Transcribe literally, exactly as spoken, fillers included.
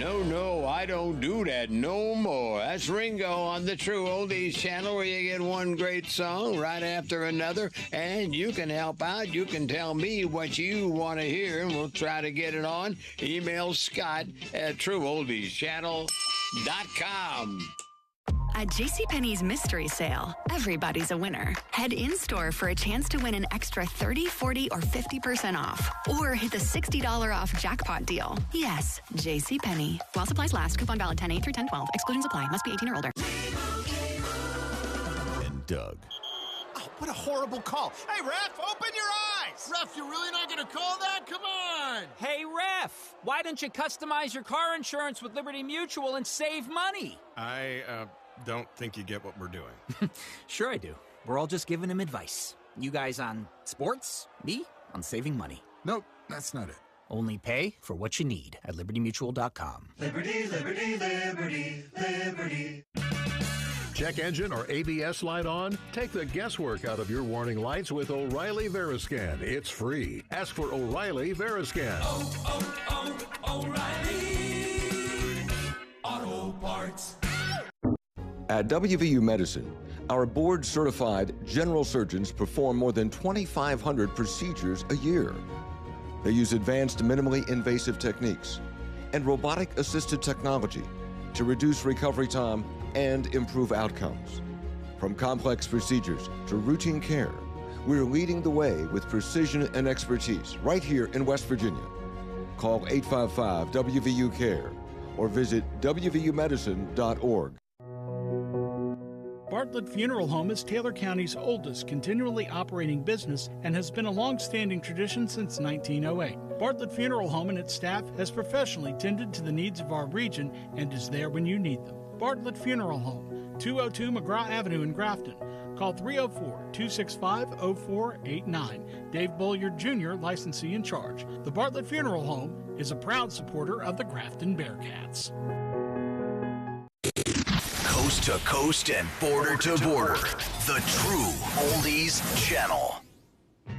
No, no, I don't do that no more. That's Ringo on the True Oldies channel, where you get one great song right after another, and you can help out. You can tell me what you want to hear, and we'll try to get it on. Email Scott at true oldies channel dot com. At JCPenney's mystery sale, everybody's a winner. Head in-store for a chance to win an extra thirty, forty, or fifty percent off. Or hit the sixty dollars off jackpot deal. Yes, JCPenney. While supplies last, coupon valid ten eight through ten twelve. Exclusions apply. Must be eighteen or older. And Doug. Oh, what a horrible call. Hey, ref, open your eyes. Ref, you're really not going to call that? Come on. Hey, ref, why don't you customize your car insurance with Liberty Mutual and save money? I, uh... don't think you get what we're doing. Sure I do. We're all just giving him advice. You guys on sports, me on saving money. Nope, that's not it. Only pay for what you need at liberty mutual dot com. Liberty, liberty, liberty, liberty. Check engine or A B S light on? Take the guesswork out of your warning lights with O'Reilly Veriscan. It's free. Ask for O'Reilly Veriscan. Oh, oh, oh, O'Reilly Auto Parts. At W V U Medicine, our board-certified general surgeons perform more than twenty-five hundred procedures a year. They use advanced minimally invasive techniques and robotic-assisted technology to reduce recovery time and improve outcomes. From complex procedures to routine care, we're leading the way with precision and expertise right here in West Virginia. Call eight five five W V U CARE or visit w v u medicine dot org. Bartlett Funeral Home is Taylor County's oldest continually operating business and has been a long-standing tradition since nineteen oh eight. Bartlett Funeral Home and its staff has professionally tended to the needs of our region and is there when you need them. Bartlett Funeral Home, two oh two McGraw Avenue in Grafton. Call three oh four, two six five, oh four eight nine. Dave Bolliard Junior, licensee in charge. The Bartlett Funeral Home is a proud supporter of the Grafton Bearcats. Coast to coast and border to border. The True Oldies Channel.